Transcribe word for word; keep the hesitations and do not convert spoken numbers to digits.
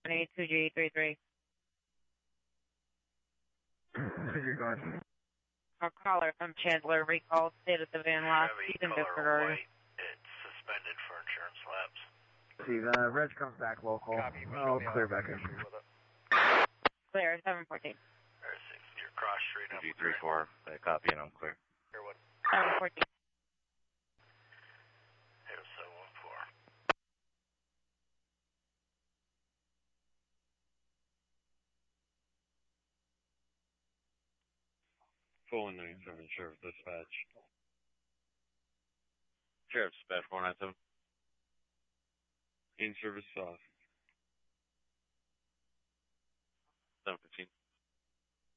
seven eight two G three three. You're going. Our caller from Chandler recalled state of the van lost. He's in Victor. It's suspended for insurance lapse. See, the Reg comes back local. Copy. I'll clear back in. Clear, seven fourteen. There's six, you're cross street. G three four, I copy and I'm clear. Here, what? seven fourteen. Here, seven one four. Full nine seven, Sheriff Dispatch. Sheriff Dispatch four nine seven. In service south. seven fifteen.